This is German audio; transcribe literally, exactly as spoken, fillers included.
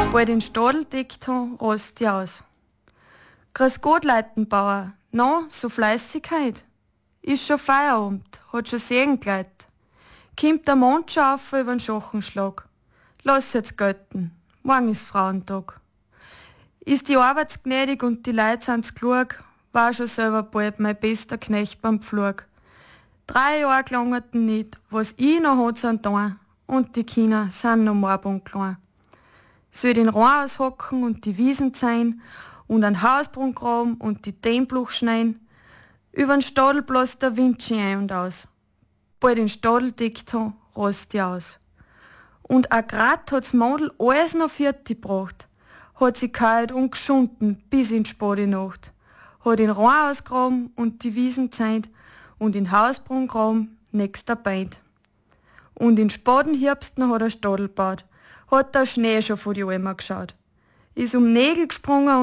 Bald den Stadel deckt han, rast die aus. Grüß Gott, Leitenbauer, no, so fleißig heut. Ist schon Feierabend, hat schon Segen geleit. Kimmt der Mond schon auf übern Schachenschlag. Lass jetzt gelten, morgen ist Frauentag. Ist die Arbeit gnädig und die Leute sind's klug, war schon selber bald mein bester Knecht beim Pflug. Drei Jahre gelangerten nicht, was ich noch hat sind da, und die Kinder sind noch morgen klein. Soll den Rohr aushocken und die Wiesen zeihen und einen Hausbrunn graben und die Dämbluch schneien. Übern Stadel bläst der Wind schon ein und aus. Bald den Stadel deckt han, rast die aus. Und auch grad hat's Madel alles noch fertig gebracht. Hat sie kalt und geschunden bis in spade Nacht. Hat den Rohr ausgraben und die Wiesen zeiht und den Hausbrunn graben nächster Beint. Und in spaden Herbsten hat er Stadel gebaut. Hat der Schnee schon vor die Alma geschaut. Ist um Nägel gesprungen